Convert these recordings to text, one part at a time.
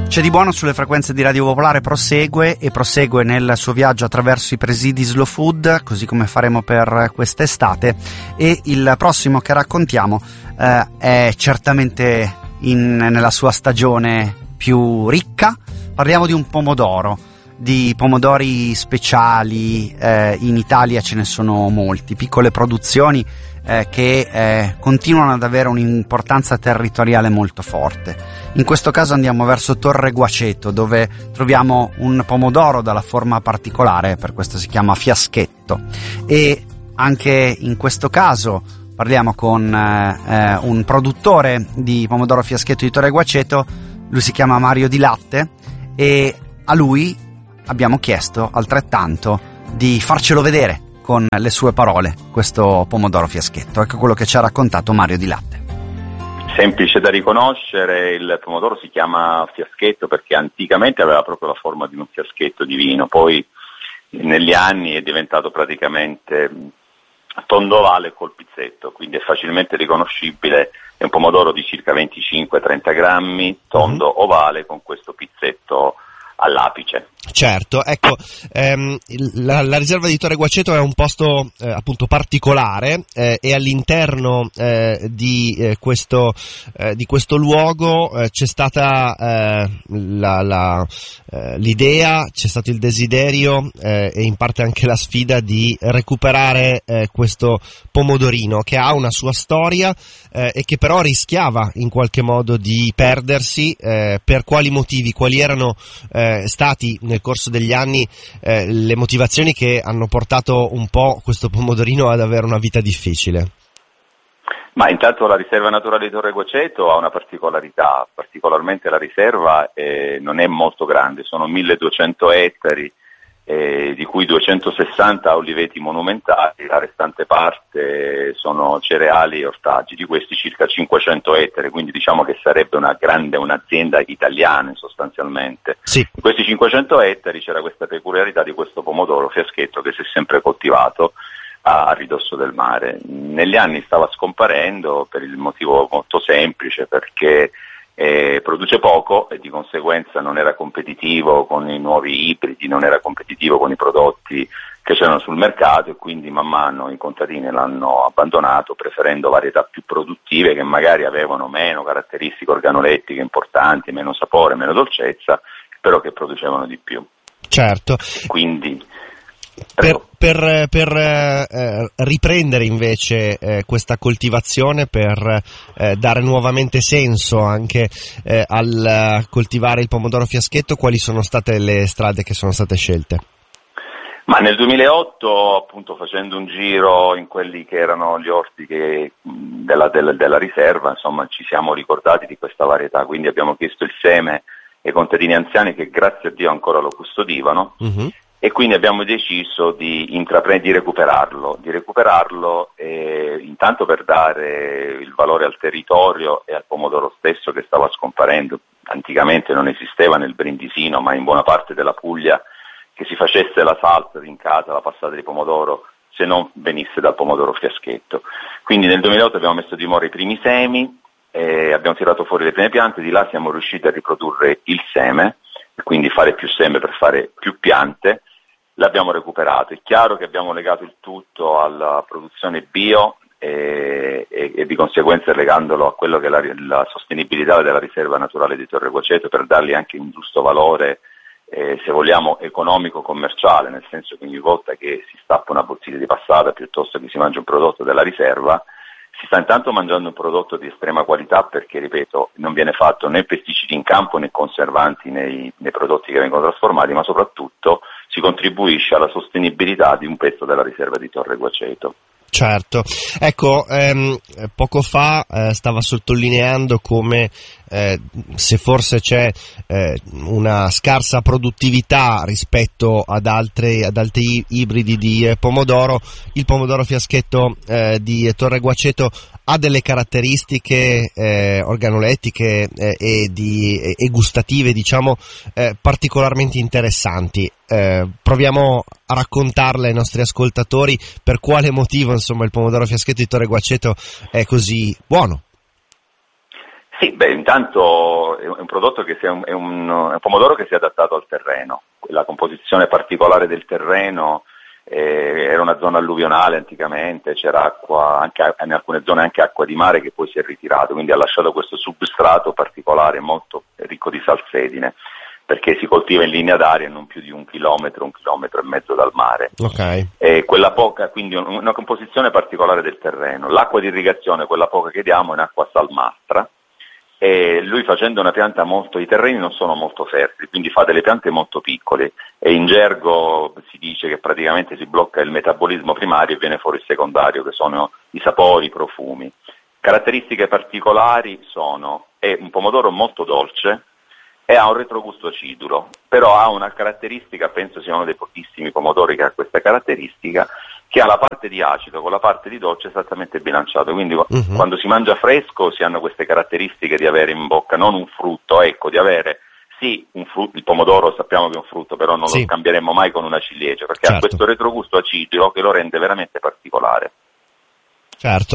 C'è di buono sulle frequenze di Radio Popolare, prosegue nel suo viaggio attraverso i presidi Slow Food, così come faremo per quest'estate, e il prossimo che raccontiamo è certamente nella sua stagione più ricca. Parliamo di un pomodoro, di pomodori speciali. In Italia ce ne sono molti, piccole produzioni che continuano ad avere un'importanza territoriale molto forte. In questo caso andiamo verso Torre Guaceto, dove troviamo un pomodoro dalla forma particolare, per questo si chiama fiaschetto, e anche in questo caso parliamo con un produttore di pomodoro fiaschetto di Torre Guaceto. Lui si chiama Mario Di Latte e a lui abbiamo chiesto altrettanto di farcelo vedere con le sue parole questo pomodoro fiaschetto. Ecco quello che ci ha raccontato Mario Di Latte. Semplice da riconoscere, il pomodoro si chiama fiaschetto perché anticamente aveva proprio la forma di un fiaschetto di vino, poi negli anni è diventato praticamente tondo ovale col pizzetto, quindi è facilmente riconoscibile. È un pomodoro di circa 25-30 grammi, tondo ovale con questo pizzetto all'apice. Certo, ecco, la riserva di Torre Guaceto è un posto appunto particolare, e all'interno di questo luogo c'è stata l'idea, c'è stato il desiderio e in parte anche la sfida di recuperare questo pomodorino che ha una sua storia e che però rischiava in qualche modo di perdersi. Per quali motivi? Quali erano stati nel corso degli anni le motivazioni che hanno portato un po' questo pomodorino ad avere una vita difficile? Ma intanto la riserva naturale di Torre Guaceto ha una particolarità, particolarmente la riserva non è molto grande, sono 1200 ettari, di cui 260 oliveti monumentali, la restante parte sono cereali e ortaggi, di questi circa 500 ettari, quindi diciamo che sarebbe un'azienda italiana sostanzialmente. Sì. In questi 500 ettari c'era questa peculiarità di questo pomodoro fiaschetto che si è sempre coltivato a ridosso del mare. Negli anni stava scomparendo per il motivo molto semplice, perché produce poco e di conseguenza non era competitivo con i nuovi ibridi, non era competitivo con i prodotti che c'erano sul mercato, e quindi man mano i contadini l'hanno abbandonato, preferendo varietà più produttive che magari avevano meno caratteristiche organolettiche importanti, meno sapore, meno dolcezza, però che producevano di più. Certo. Quindi Per riprendere invece questa coltivazione, per dare nuovamente senso anche al coltivare il pomodoro fiaschetto, quali sono state le strade che sono state scelte? Ma nel 2008, appunto, facendo un giro in quelli che erano gli orti della riserva, insomma, ci siamo ricordati di questa varietà, quindi abbiamo chiesto il seme ai contadini anziani che grazie a Dio ancora lo custodivano. E quindi abbiamo deciso di recuperarlo intanto per dare il valore al territorio e al pomodoro stesso che stava scomparendo. Anticamente non esisteva nel Brindisino, ma in buona parte della Puglia, che si facesse la salsa in casa, la passata di pomodoro, se non venisse dal pomodoro fiaschetto. Quindi nel 2008 abbiamo messo a dimora i primi semi, abbiamo tirato fuori le prime piante, di là siamo riusciti a riprodurre il seme, quindi fare più seme per fare più piante. L'abbiamo recuperato. È chiaro che abbiamo legato il tutto alla produzione bio e di conseguenza legandolo a quello che è la sostenibilità della riserva naturale di Torre Guaceto, per dargli anche un giusto valore, se vogliamo, economico-commerciale, nel senso che ogni volta che si stappa una bottiglia di passata piuttosto che si mangia un prodotto della riserva, si sta intanto mangiando un prodotto di estrema qualità, perché, ripeto, non viene fatto né pesticidi in campo né conservanti nei prodotti che vengono trasformati, ma soprattutto si contribuisce alla sostenibilità di un pezzo della riserva di Torre Guaceto. Certo, ecco, poco fa stava sottolineando come se forse c'è una scarsa produttività rispetto ad altri ibridi di pomodoro, il pomodoro fiaschetto di Torre Guaceto ha delle caratteristiche organolettiche e gustative, diciamo, particolarmente interessanti. Proviamo a raccontarle ai nostri ascoltatori per quale motivo, insomma, il pomodoro fiaschetto di Torre Guaceto è così buono. Sì, beh, intanto è un prodotto è un pomodoro che si è adattato al terreno. La composizione particolare del terreno era una zona alluvionale anticamente, c'era acqua, anche in alcune zone anche acqua di mare che poi si è ritirato, quindi ha lasciato questo substrato particolare molto ricco di salsedine, perché si coltiva in linea d'aria non più di 1 chilometro e mezzo dal mare. Ok. Quella poca, quindi una composizione particolare del terreno. L'acqua di irrigazione, quella poca che diamo, è in acqua salmastra, e lui, facendo una pianta i terreni non sono molto fertili, quindi fa delle piante molto piccole, e in gergo si dice che praticamente si blocca il metabolismo primario e viene fuori il secondario, che sono i sapori, i profumi. Caratteristiche particolari è un pomodoro molto dolce e ha un retrogusto acidulo, però ha una caratteristica, penso sia uno dei pochissimi pomodori che ha questa caratteristica, che ha la parte di acido con la parte di dolce esattamente bilanciato, quindi quando si mangia fresco si hanno queste caratteristiche di avere in bocca non un frutto, di avere sì un frutto, il pomodoro sappiamo che è un frutto, però non lo cambieremo mai con una ciliegia, perché ha questo retrogusto acido che lo rende veramente particolare. Certo.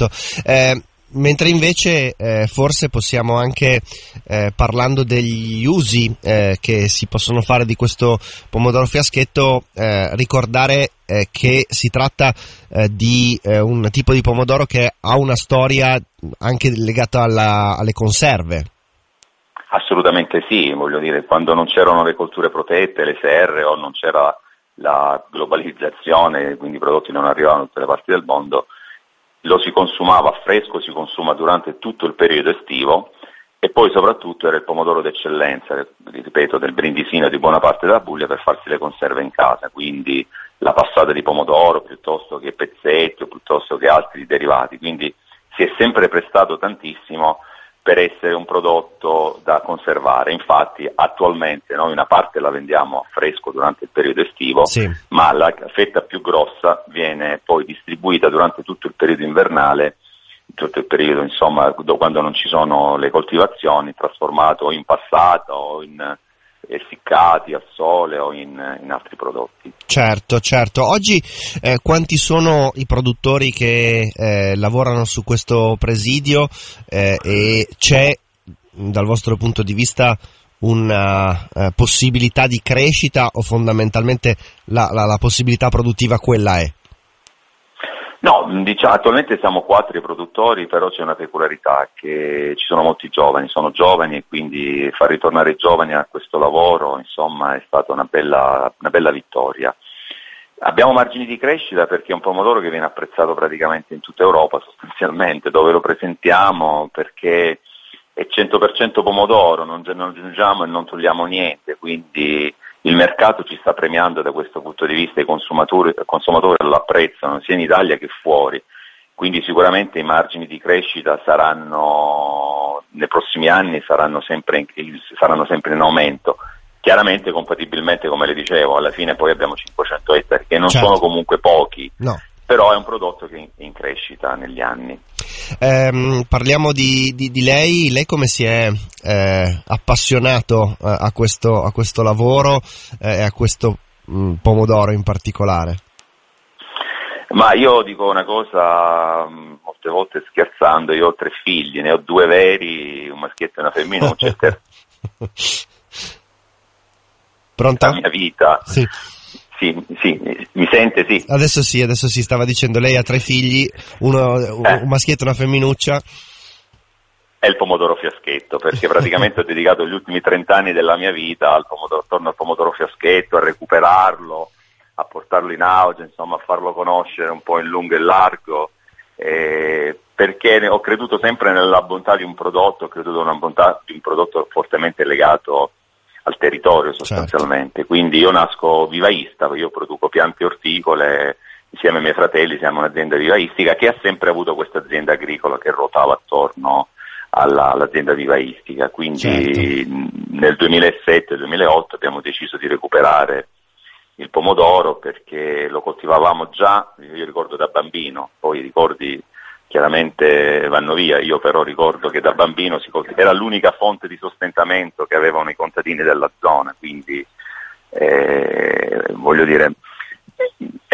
Mentre invece forse possiamo anche, parlando degli usi che si possono fare di questo pomodoro fiaschetto, ricordare che si tratta di un tipo di pomodoro che ha una storia anche legata alle conserve. Assolutamente sì, voglio dire, quando non c'erano le colture protette, le serre, o non c'era la globalizzazione, quindi i prodotti non arrivavano da tutte le parti del mondo, lo si consumava fresco, si consuma durante tutto il periodo estivo, e poi soprattutto era il pomodoro d'eccellenza, ripeto, del Brindisino e di buona parte della Puglia, per farsi le conserve in casa, quindi la passata di pomodoro piuttosto che pezzetti o piuttosto che altri derivati, quindi si è sempre prestato tantissimo per essere un prodotto da conservare. Infatti attualmente noi una parte la vendiamo a fresco durante il periodo estivo, ma la fetta più grossa viene poi distribuita durante tutto il periodo invernale, tutto il periodo insomma quando non ci sono le coltivazioni, trasformato in passata o in essiccati al sole o in altri prodotti. Certo. Oggi quanti sono i produttori che lavorano su questo presidio, e c'è dal vostro punto di vista una possibilità di crescita, o fondamentalmente la possibilità produttiva quella è? No, attualmente siamo 4 produttori, però c'è una peculiarità, che ci sono molti giovani, sono giovani, e quindi far ritornare i giovani a questo lavoro, insomma, è stata una bella vittoria. Abbiamo margini di crescita perché è un pomodoro che viene apprezzato praticamente in tutta Europa, sostanzialmente, dove lo presentiamo, perché è 100% pomodoro, non aggiungiamo e non togliamo niente, quindi il mercato ci sta premiando da questo punto di vista, i consumatori lo apprezzano sia in Italia che fuori, quindi sicuramente i margini di crescita nei prossimi anni saranno sempre in aumento, chiaramente compatibilmente, come le dicevo, alla fine poi abbiamo 500 ettari che non sono comunque pochi, però è un prodotto che è in crescita negli anni. Parliamo di lei come si è appassionato a questo lavoro e a questo pomodoro in particolare? Ma io dico una cosa, molte volte scherzando, io ho 3 figli, ne ho 2 veri, un maschietto e una femminuccia. Pronto? La mia vita. Sì, mi sente? Sì. Adesso sì, stava dicendo, lei ha 3 figli, un maschietto e una femminuccia. È il pomodoro fiaschetto, perché praticamente ho dedicato gli ultimi 30 anni della mia vita attorno al pomodoro fiaschetto, a recuperarlo, a portarlo in auge, insomma a farlo conoscere un po' in lungo e largo, perché ho creduto sempre nella bontà di un prodotto, ho creduto nella bontà di un prodotto fortemente legato al territorio sostanzialmente, quindi io nasco vivaista, io produco piante orticole, insieme ai miei fratelli siamo un'azienda vivaistica che ha sempre avuto questa azienda agricola che ruotava attorno all'azienda vivaistica, quindi nel 2007-2008 abbiamo deciso di recuperare il pomodoro perché lo coltivavamo già, io ricordo da bambino, poi i ricordi chiaramente vanno via, io però ricordo che da bambino era l'unica fonte di sostentamento che avevano i contadini della zona, quindi voglio dire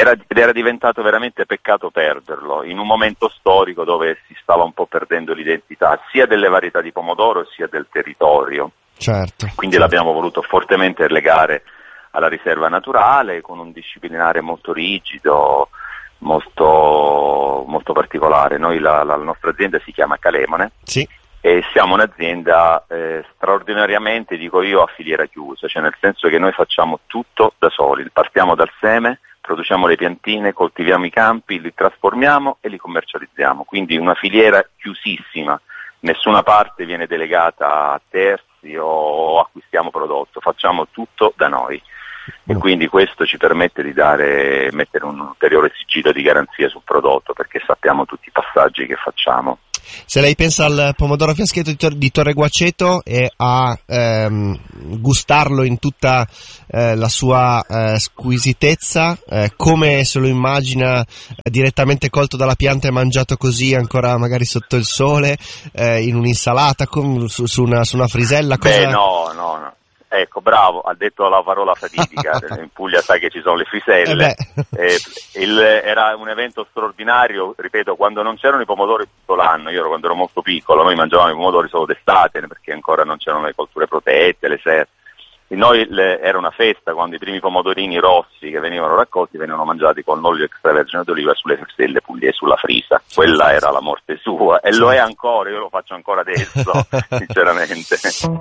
era diventato veramente peccato perderlo, in un momento storico dove si stava un po' perdendo l'identità sia delle varietà di pomodoro sia del territorio. Certo. Quindi l'abbiamo voluto fortemente legare alla riserva naturale, con un disciplinare molto rigido, molto, molto particolare. Noi la nostra azienda si chiama Calemone. Sì. E siamo un'azienda straordinariamente, dico io, a filiera chiusa, cioè nel senso che noi facciamo tutto da soli, partiamo dal seme, produciamo le piantine, coltiviamo i campi, li trasformiamo e li commercializziamo, quindi una filiera chiusissima, nessuna parte viene delegata a terzi o acquistiamo prodotto, facciamo tutto da noi. E quindi questo ci permette di mettere un ulteriore sigillo di garanzia sul prodotto, perché sappiamo tutti i passaggi che facciamo. Se lei pensa al pomodoro fiaschetto di Torre Guaceto e a gustarlo in tutta la sua squisitezza, come se lo immagina direttamente colto dalla pianta e mangiato così, ancora magari sotto il sole, in un'insalata, su una frisella? Beh, no. Ecco, bravo, ha detto la parola fatidica. In Puglia sai che ci sono le friselle. Era un evento straordinario, ripeto, quando non c'erano i pomodori tutto l'anno. Io quando ero molto piccolo, noi mangiavamo i pomodori solo d'estate, perché ancora non c'erano le colture protette, le serre. E era una festa quando i primi pomodorini rossi che venivano raccolti venivano mangiati con l'olio extravergine d'oliva sulle friselle pugliesi, sulla frisa. Quella era la morte sua, e lo è ancora, io lo faccio ancora adesso, sinceramente.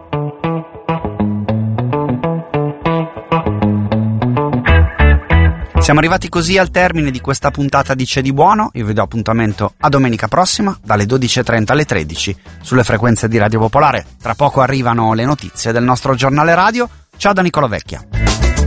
Siamo arrivati così al termine di questa puntata di C'è di buono. Io vi do appuntamento a domenica prossima dalle 12.30 alle 13 sulle frequenze di Radio Popolare. Tra poco arrivano le notizie del nostro giornale radio. Ciao da Nicola Vecchia.